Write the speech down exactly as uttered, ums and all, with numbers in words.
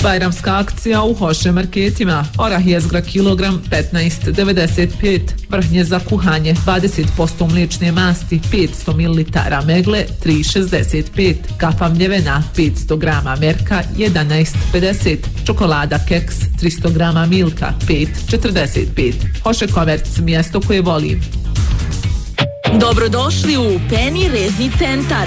Bajramska akcija u Hoše marketima. Orah jezgra kilogram petnaest devedeset pet. Vrhnje za kuhanje dvadeset posto mliječne masti petsto mililitara megle tri šezdeset pet. Kafa mljevena petsto grama merka jedanaest pedeset. Čokolada keks tristo grama milka pet četrdeset pet. Hoše komerc, mjesto koje volim. Dobrodošli u Penny Rezni centar.